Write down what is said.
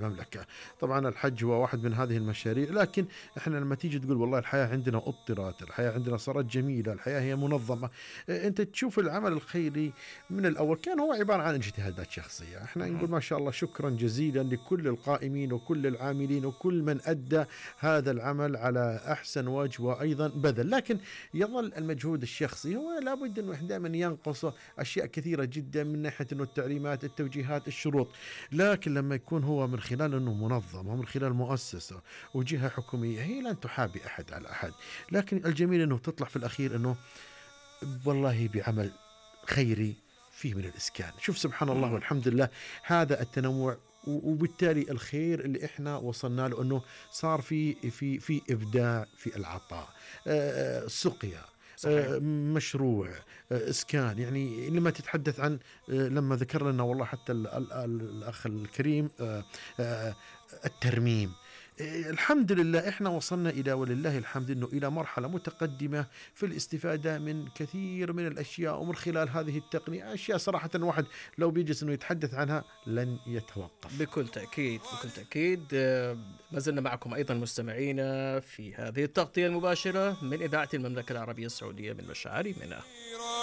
المملكة. طبعا الحج هو واحد من هذه المشاريع، لكن احنا لما تيجي تقول والله الحياة عندنا أبطرت، الحياة عندنا صارت جميلة، الحياة هي منظمة، انت تشوف العمل الخيري من الأول كان هو عبارة عن اجتهادات شخصية. احنا نقول ما شاء الله شكرا جزيلا لكل القائمين وكل العاملين وكل من أدى هذا العمل على أحسن وجه وأيضا بذل، لكن يظل المجهود الشخصي هو لابد أنه دائما ينقص أشياء كثيرة جدا من ناحية أنه التعليمات، التوجيهات، الشروط. لكن لما يكون هو من خلال أنه منظم ومن خلال مؤسسة وجهة حكومية، هي لن تحابي أحد على أحد، لكن الجميل أنه تطلع في الأخير أنه والله بعمل خيري فيه من الإسكان. شوف سبحان الله والحمد لله، هذا التنوع وبالتالي الخير اللي احنا وصلنا له انه صار في ابداع في العطاء، سقيا، صحيح. مشروع، اسكان. يعني لما تتحدث عن لما ذكر لنا والله حتى الاخ الكريم الترميم، الحمد لله احنا وصلنا الى ولله الحمد انه الى مرحله متقدمه في الاستفاده من كثير من الاشياء، ومن خلال هذه التقنيه اشياء صراحه الواحد لو بيجلس انه يتحدث عنها لن يتوقف. بكل تأكيد، بكل تأكيد. ما زلنا معكم أيضا مستمعينا في هذه التغطية المباشرة من إذاعة المملكة العربية السعودية من مشاعر منى.